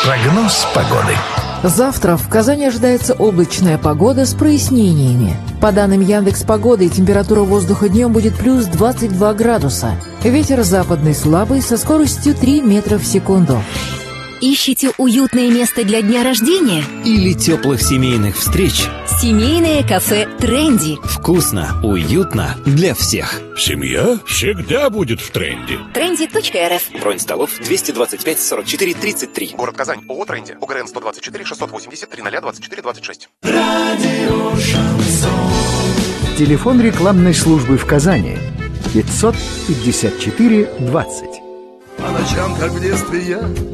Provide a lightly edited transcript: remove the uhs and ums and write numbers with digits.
Прогноз погоды. Завтра в Казани ожидается облачная погода с прояснениями. По данным Яндекс.Погоды, температура воздуха днем будет плюс 22 градуса. Ветер западный слабый со скоростью 3 метра в секунду. Ищете уютное место для дня рождения? Или теплых семейных встреч? Семейное кафе «Тренди». Вкусно, уютно для всех. Семья всегда будет в тренде. Trendy.rf. Бронь столов 225 44 33. Город Казань. ООО «Тренди». УГРН 124 680 300 24 26. Телефон рекламной службы в Казани 554 20. По ночам, как в детстве я